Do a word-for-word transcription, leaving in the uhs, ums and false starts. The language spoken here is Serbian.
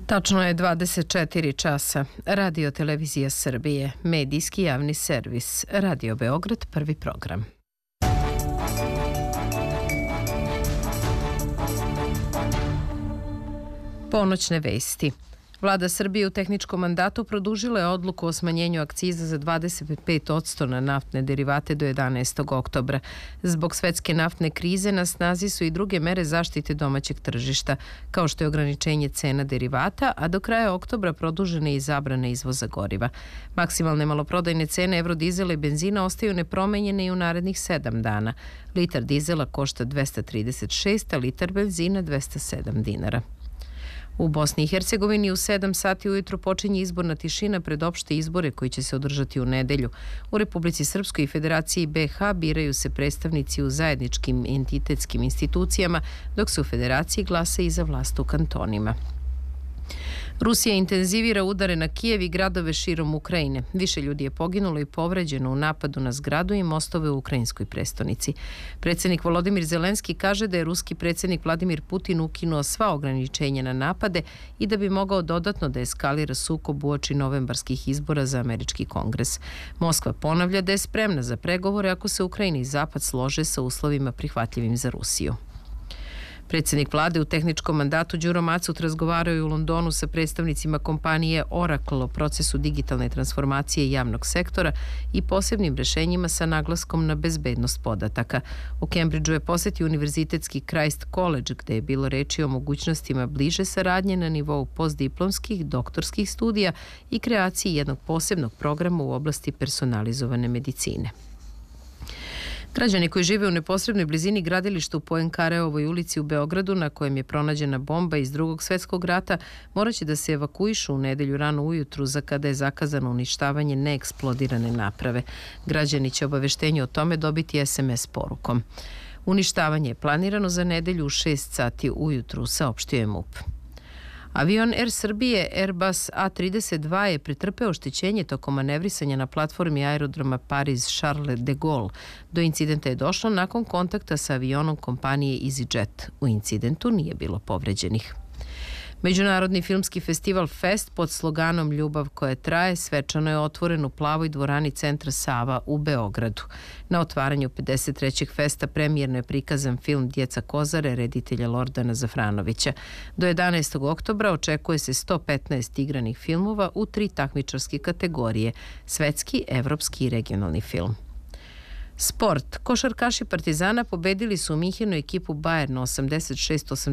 Tačno je dvadeset četiri časa. Radio Televizija Srbije, medijski javni servis, Radio Beograd, prvi program. Ponoćne vesti. Vlada Srbije u tehničkom mandatu produžila je odluku o smanjenju akciza za dvadeset pet posto na naftne derivate do jedanaestog oktobra. Zbog svetske naftne krize na snazi su i druge mere zaštite domaćeg tržišta, kao što je ograničenje cena derivata, a do kraja oktobra produžene i zabrane izvoza goriva. Maksimalne maloprodajne cene evrodizela i benzina ostaju nepromenjene i u narednih sedam dana. Litar dizela košta dvesta trideset šest, a litar benzina dvesta sedam dinara. U Bosni i Hercegovini u sedam sati ujutro počinje izborna tišina pred opšte izbore koji će se održati u nedelju. U Republici Srpskoj i Federaciji be ha biraju se predstavnici u zajedničkim entitetskim institucijama, dok se u Federaciji glasa i za vlast u kantonima. Rusija intenzivira udare na Kijev i gradove širom Ukrajine. Više ljudi je poginulo i povređeno u napadu na zgradu i mostove u ukrajinskoj prestonici. Predsjednik Volodimir Zelenski kaže da je ruski predsjednik Vladimir Putin ukinuo sva ograničenja na napade i da bi mogao dodatno da eskalira sukob uoči novembarskih izbora za američki kongres. Moskva ponavlja da je spremna za pregovore ako se Ukrajina i Zapad slože sa uslovima prihvatljivim za Rusiju. Predsjednik vlade u tehničkom mandatu Đuro Macut razgovarao je u Londonu sa predstavnicima kompanije Oracle o procesu digitalne transformacije javnog sektora i posebnim rešenjima sa naglaskom na bezbednost podataka. U Cambridgeu je posetio univerzitetski Christ College, gde je bilo reči o mogućnostima bliže saradnje na nivou postdiplomskih, doktorskih studija i kreaciji jednog posebnog programa u oblasti personalizovane medicine. Građani koji žive u neposrednoj blizini gradilišta u Poenkareovoj ulici u Beogradu, na kojem je pronađena bomba iz Drugog svetskog rata, moraće da se evakuišu u nedelju rano ujutru za kada je zakazano uništavanje neeksplodirane naprave. Građani će obaveštenje o tome dobiti es em es porukom. Uništavanje je planirano za nedelju u šest sati ujutru, saopštio je MUP. Avion Er Srbije Airbus A trideset dva je pretrpeo oštećenje tokom manevrisanja na platformi aerodroma Paris-Charles de Gaulle. Do incidenta je došlo nakon kontakta sa avionom kompanije EasyJet. U incidentu nije bilo povređenih. Međunarodni filmski festival Fest pod sloganom Ljubav koja traje svečano je otvoren u Plavoj dvorani Centra Sava u Beogradu. Na otvaranju pedeset trećeg festa premijerno je prikazan film Djeca Kozare reditelja Lordana Zafranovića. Do jedanaestog oktobra očekuje se sto petnaest igranih filmova u tri takmičarske kategorije: svetski, evropski i regionalni film. Sport. Košarkaši Partizana pobedili su u Minhenu ekipu Bayern osamdeset šest osamdeset